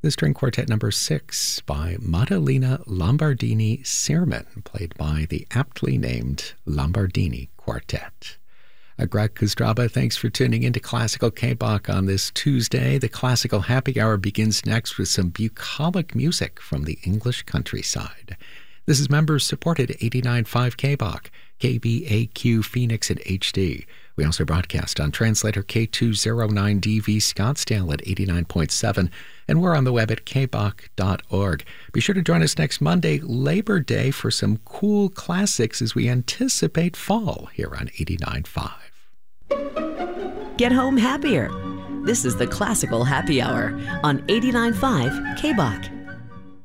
The string quartet number 6 by Maddalena Lombardini-Sirman, played by the aptly named Lombardini Quartet. Greg Kostraba, thanks for tuning into Classical K-Bach on this Tuesday. The Classical Happy Hour begins next with some bucolic music from the English countryside. This is members-supported 89.5 K-Bach, KBAQ Phoenix and HD. We also broadcast on translator K209DV Scottsdale at 89.7, and we're on the web at kbach.org. Be sure to join us next Monday, Labor Day, for some cool classics as we anticipate fall here on 89.5. Get home happier. This is the Classical Happy Hour on 89.5 K-Bach.